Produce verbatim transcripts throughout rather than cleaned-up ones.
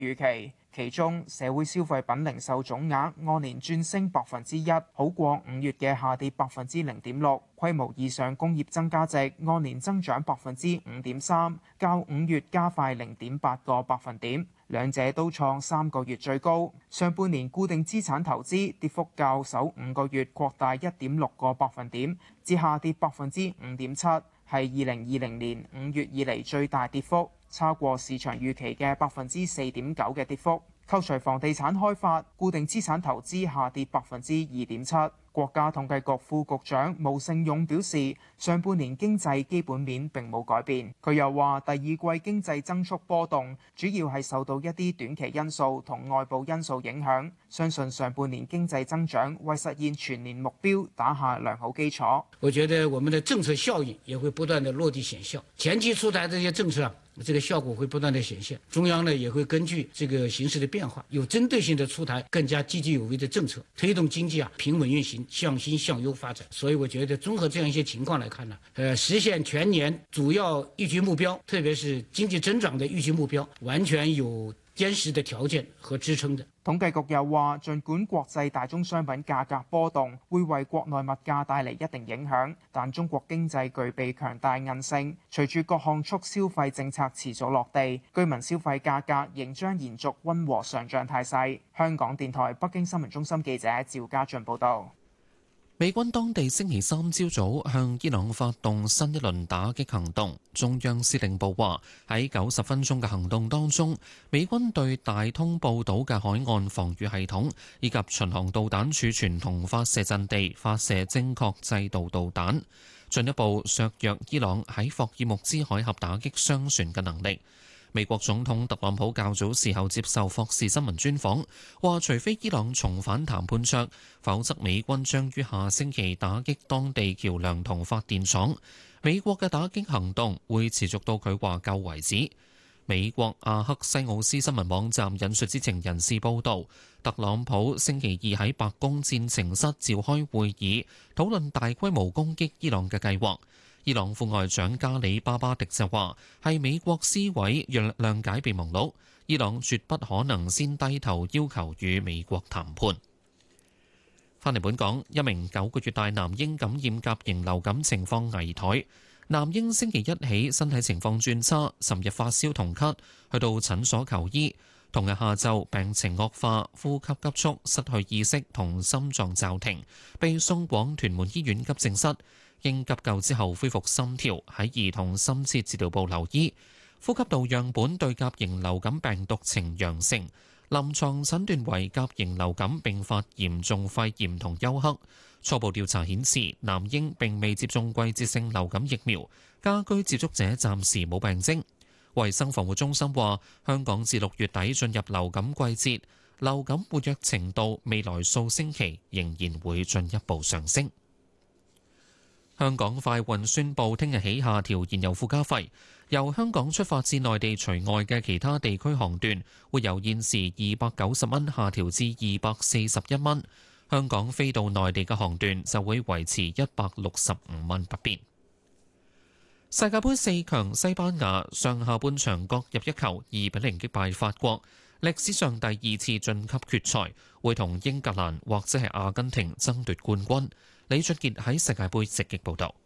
預期。其中社會消費品零售總額按年轉升百分之一，好過五月嘅下跌百分之零點六。規模以上工業增加值按年增長百分之五點三，較五月加快零點八個百分點，兩者都創三個月最高。上半年固定資產投資跌幅較首五個月擴大一點六個百分點，至下跌百分之五點七，係二零二零年五月以嚟最大跌幅，超過市場預期嘅百分之四點九嘅跌幅。扣除房地產開發，固定資產投資下跌百分之二點七。國家統計局副局長毛盛勇表示，上半年經濟基本面並冇改變。佢又話，第二季經濟增速波動，主要係受到一啲短期因素同外部因素影響。相信上半年經濟增長為實現全年目標打下良好基礎。 我覺得我們的政策效應也會不斷的落地顯效，前期出台這些政策，這個效果會不斷的顯現。中央呢也會根據這個形勢的變化，有針對性的出台更加積極有為的政策，推動經濟啊平穩運行，向新向優發展。所以我覺得綜合這樣一些情況來看呢，呃，實現全年主要預期目標，特別是經濟增長的預期目標，完全有堅實的條件和支撐的。 統計局又話，儘管國際大宗商品價格波動會為國內物價帶嚟一定影響，但中國經濟具備強大韌性，隨住各項促消費政策持續落地，居民消費價格仍將延續溫和上漲態勢。香港電台北京新聞中心記者趙家俊報導。 美軍當地星期三朝早向伊朗發動新一輪打擊行動。中央司令部話，喺九十分鐘嘅行動當中，美軍對大通報島嘅海岸防禦系統以及巡航導彈儲存同發射陣地發射精確制導導彈，進一步削弱伊朗喺霍爾木茲海峽打擊商船嘅能力。美國總統特朗普較早時候接受霍士新聞專訪，話除非伊朗重返談判桌，否則美軍將於下星期打擊當地橋梁同發電廠。美國嘅打擊行動會持續到佢話夠為止。美國阿克西奧斯新聞網站引述知情人士報導，特朗普星期二喺白宮戰情室召開會議，討論大規模攻擊伊朗嘅計劃。伊朗副外長加里巴巴迪就話，係美國撕毀讓諒解備忘錄，伊朗絕不可能先低頭要求與美國談判。翻嚟本港，一名九個月大男嬰感染甲型流感情況危殆，男嬰星期一起身體情況轉差，尋日發燒同咳，去到診所求醫，同日下晝病情惡化，呼吸急促，失去意識同心臟驟停，被送往屯門醫院急症室。經急救之後恢復心跳，喺兒童深切治療部留醫。呼吸道樣本對甲型流感病毒呈陽性，臨床診斷為甲型流感併發嚴重肺炎同休克。初步調查顯示，男嬰並未接種季節性流感疫苗，家居接觸者暫時冇病徵。衛生防護中心話，香港至六月底進入流感季節，流感活躍程度未來數星期仍然會進一步上升。香港快運宣布，聽日起下調燃油附加費，由香港出發至內地除外嘅其他地區航段，會由現時二百九十蚊下調至二百四十一蚊。香港飛到內地嘅航段就會維持一百六十五蚊不變。世界盃四強，西班牙上下半場各入一球，二比零擊敗法國，歷史上第二次晉級決賽，會同英格蘭或者係阿根廷爭奪冠軍。李俊傑喺世界盃直擊報導。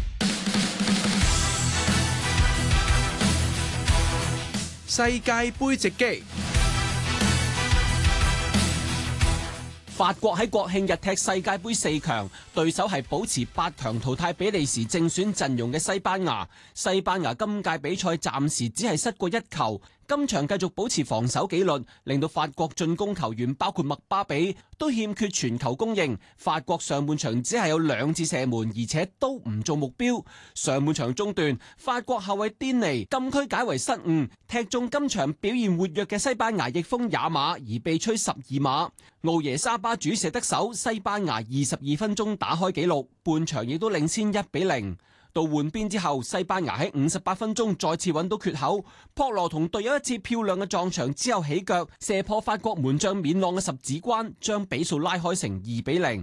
世界盃直擊。法國喺國慶日踢世界盃四強，對手係保持八強淘汰比利時正選陣容嘅西班牙。西班牙今屆比賽暫時只係失過一球，今場繼續保持防守紀律，令到法國進攻球員包括麥巴比都欠缺傳球供應。法國上半場只係有兩次射門，而且都唔做目標。上半場中段，法國後衛甸尼禁區解圍失誤，踢中今場表現活躍嘅西班牙翼鋒也馬，而被吹十二碼。奧耶沙巴主射得手，西班牙二十二分鐘打開紀錄，半場亦都領先一比零。到換邊之後，西班牙喺五十八分鐘再次揾到缺口，博羅同隊友一次漂亮嘅撞牆之後起腳射破法國門將冕朗嘅十指關，將比數拉開成二比零。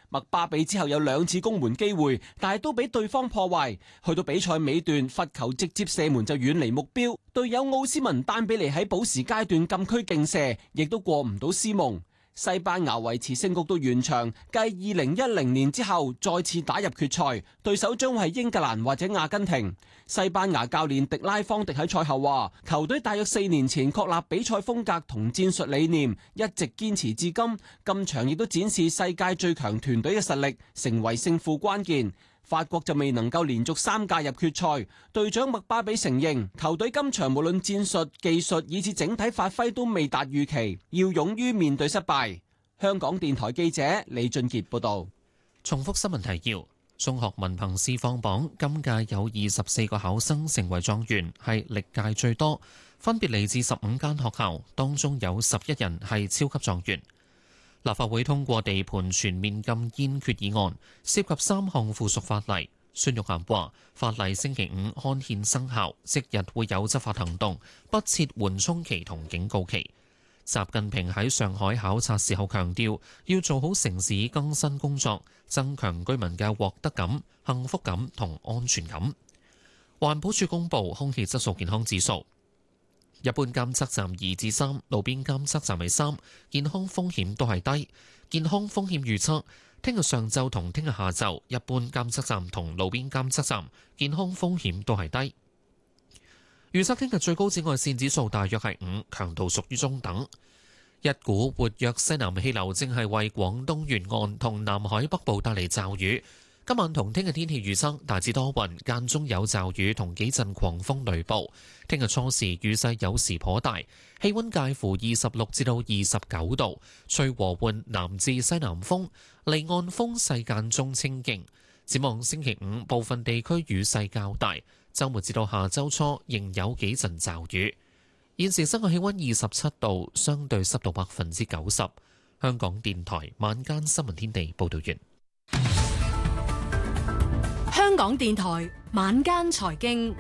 麥巴比之後有兩次攻門機會，但係都俾對方破壞。去到比賽尾段，罰球直接射門就遠離目標，隊友奧斯文丹比尼喺補時階段禁區勁射，亦都過唔到斯蒙。西班牙維持勝局到完場，繼二零一零年之後再次打入決賽，對手將會係英格蘭或者阿根廷。西班牙教練迪拉方迪喺賽後話，球隊大約四年前確立比賽風格同戰術理念，一直堅持至今。今場亦都展示世界最強團隊嘅實力，成為勝負關鍵。法國就未能夠連續三屆入決賽，隊長麥巴比承認球隊今場無論戰術、技術以至整體發揮都未達預期，要勇於面對失敗。香港電台記者李俊傑報道。 重複新聞提要：中學文憑試放榜，今屆有二十四個考生成為狀元，係歷屆最多，分別嚟自十五間學校，當中有十一人係超級狀元。立法會通過地盤全面禁煙決議案，涉及三項附屬法例。孫玉菡話：法例星期五刊憲生效，即日會有執法行動，不設緩衝期同警告期。習近平喺上海考察時候強調，要做好城市更新工作，增強居民嘅獲得感、幸福感同安全感。環保署公布空氣質素健康指數。一般監測站二至三，路邊監測站係三，健康風險都係低。健康風險預測，聽日上晝同聽日下晝，一般監測站同路邊監測站健康風險都係低。預測聽日最高紫外線指數大約係五，強度屬於中等。一股活躍西南氣流正係為廣東沿岸同南海北部帶嚟驟雨。今晚同聽日天氣預測大致多雲，間中有驟雨同幾陣狂風雷暴。聽日初時雨勢有時頗大，氣溫介乎二十六至到二十九度，吹和緩南至西南風，離岸風勢間中清勁。展望星期五部分地區雨勢較大，週末至到下週初仍有幾陣驟雨。現時室外氣溫二十七度，相對濕度百分之九十。香港電台晚間新聞天地報道完。 香港電台晚間財經，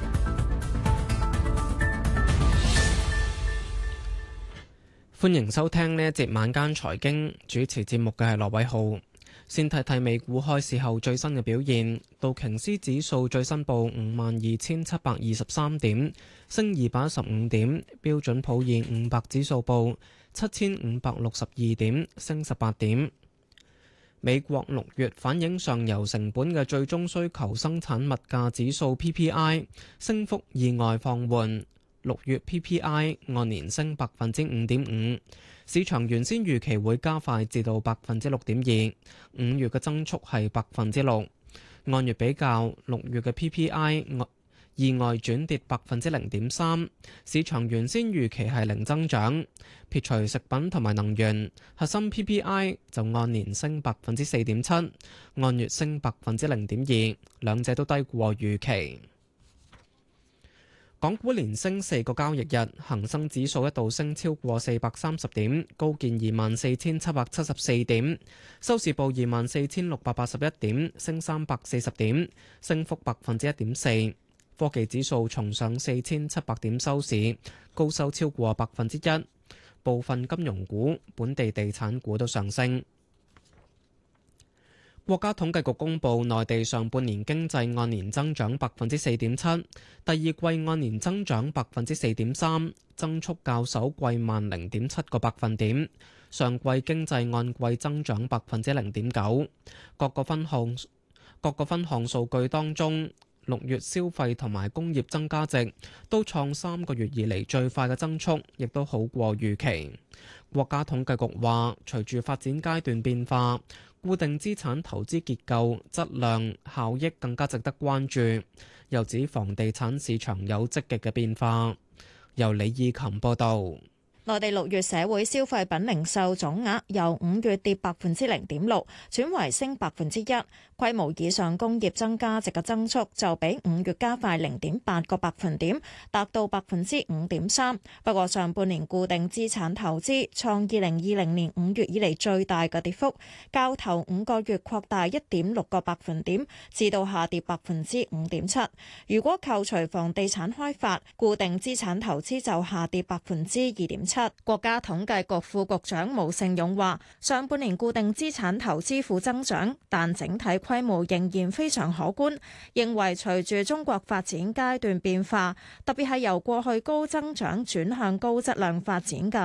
歡迎收聽呢一節晚間財經，主持節目嘅係羅偉浩。先睇睇美股開市後最新嘅表現，道瓊斯指數最新報五萬二千七百二十三點，升二百一十五點；標準普爾五百指數報七千五百六十二點，升十八點。美國六月反映上游成本嘅最終需求生產物價指數 P P I 升幅意外放緩，六月 P P I 按年升百分之五點五，市場原先預期會加快至到百分之六點二，五月嘅增速係百分之六，按月比較六月嘅 P P I 意外轉跌百分之零點三，市場原先預期係零增長。撇除食品同埋能源，核心 P P I 就按年升百分之四點七，按月升百分之零點二，兩者都低過預期。港股連升四個交易日，恒生指數一度升超過四百三十點，高見二萬四千七百七十四點，收市報二萬四千六百八十一點，升三百四十點，升幅百分之一點四。科技指數重上四千七百點收市，高收超過百分之一。部分金融股、本地地產股都上升。國家統計局公布，內地上半年經濟按年增長百分之四點七，第二季按年增長百分之四點三，增速較首季慢零點七個百分點。上季經濟按季增長百分之零點九。各個分項各個分項數據當中，六月消費同埋工業增加值都創三個月以嚟最快嘅增速，亦都好過預期。國家統計局話，隨住發展階段變化，固定資產投資結構、質量、效益更加值得關注。又指房地產市場有積極嘅變化。由李義琴報導。 內地六月社會消費品零售總額由五月跌百分之零點六，轉為升百分之一， 規模以上工業增加值嘅增速就比五月加快零點八個百分點，達到百分之五點三。不過上半年固定資產投資創二零二零年五月以嚟最大嘅跌幅，較頭五個月擴大一點六個百分點，至到下跌百分之五點七。如果扣除房地產開發，固定資產投資就下跌百分之二點七。國家統計局副局長毛盛勇話：上半年固定資產投資負增長，但整體規模仍然非常可觀。認為隨住中國發展階段變化，特別係由過去高增長轉向高質量發展嘅